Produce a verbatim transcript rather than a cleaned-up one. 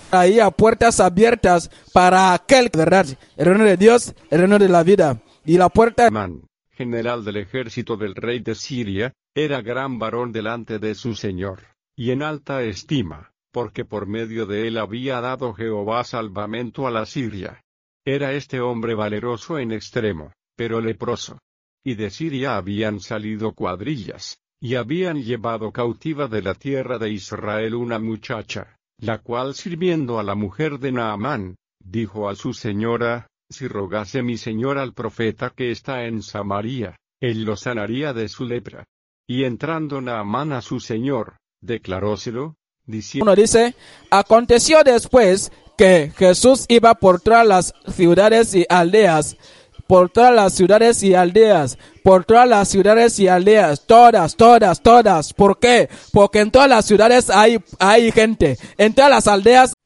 Ahí a puertas abiertas para aquel verdad, el reino de Dios, el reino de la vida. Y la puerta... Naamán, general del ejército del rey de Siria, era gran varón delante de su señor, y en alta estima, porque por medio de él había dado Jehová salvamento a la Siria. Era este hombre valeroso en extremo, pero leproso. Y de Siria habían salido cuadrillas, y habían llevado cautiva de la tierra de Israel una muchacha, la cual sirviendo a la mujer de Naamán, dijo a su señora, si rogase mi señor al profeta que está en Samaria, él lo sanaría de su lepra. Y entrando Naamán a su señor, declaróselo, diciendo... Uno dice, aconteció después que Jesús iba por todas las ciudades y aldeas, por todas las ciudades y aldeas, por todas las ciudades y aldeas, todas, todas, todas. ¿Por qué? Porque en todas las ciudades hay, hay gente, en todas las aldeas